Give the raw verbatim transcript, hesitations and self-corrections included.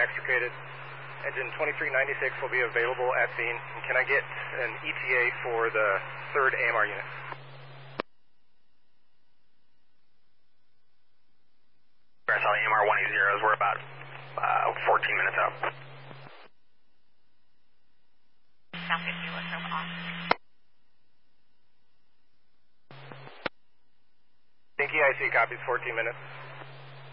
extricated. Engine twenty-three ninety-six will be available at scene. And can I get an E T A for the third A M R unit? Grass Valley A M R one eighty, we're about uh, fourteen minutes out. South fifty, let's go off. Thank you, I C copies, fourteen minutes.